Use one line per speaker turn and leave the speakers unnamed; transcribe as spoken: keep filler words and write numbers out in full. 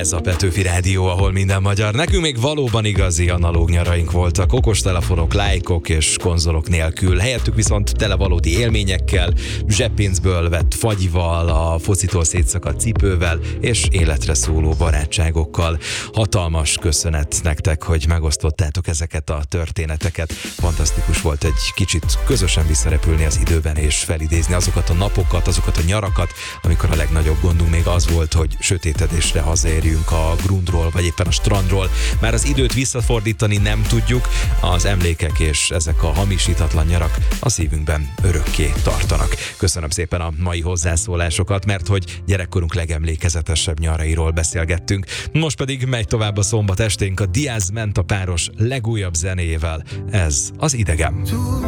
Ez a Petőfi Rádió, ahol minden magyar. Nekünk még valóban igazi analóg nyaraink voltak, okostelefonok, lájkok és konzolok nélkül. Helyettük viszont tele valódi élményekkel, zseppénzből vett fagyival, a focitól szétszakadt cipővel és életre szóló barátságokkal. Hatalmas köszönet nektek, hogy megosztottátok ezeket a történeteket. Fantasztikus volt egy kicsit közösen visszarepülni az időben és felidézni azokat a napokat, azokat a nyarakat, amikor a legnagyobb gondunk még az volt, hogy sötétedésre hazaérjünk a grundról, vagy éppen a strandról. Már az időt visszafordítani nem tudjuk, az emlékek és ezek a hamisítatlan nyarak a szívünkben örökké tartanak. Köszönöm szépen a mai hozzászólásokat, mert hogy gyerekkorunk legemlékezetesebb nyarairól beszélgettünk. Most pedig megy tovább a szombat esténk a Diaz Menta páros legújabb zenéjével. Ez az Idegen.